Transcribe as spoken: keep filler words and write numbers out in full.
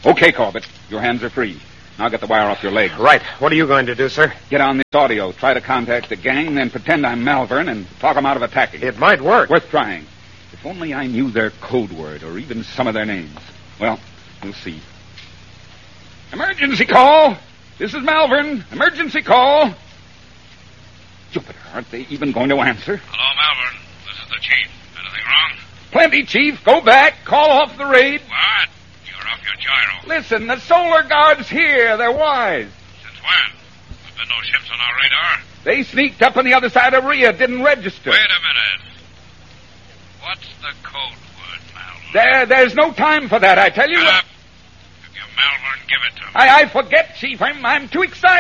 Okay, Corbett. Your hands are free. Now get the wire off your legs. Right. What are you going to do, sir? Get on this audio. Try to contact the gang, then pretend I'm Malvern and talk them out of attacking. It might work. Worth trying. If only I knew their code word or even some of their names. Well, we'll see. Emergency call. This is Malvern. Emergency call. Jupiter, aren't they even going to answer? Hello, Malvern. This is the chief. Anything wrong? Plenty, Chief. Go back. Call off the raid. What? You're off your gyro. Listen, the Solar Guard's here. They're wise. Since when? There's been no ships on our radar. They sneaked up on the other side of Rhea, didn't register. Wait a minute. What's the code word, Malvern? There, there's no time for that, I tell you. Shut up. If you're Malvern, give it to me. I, I forget, Chief. I'm, I'm too excited.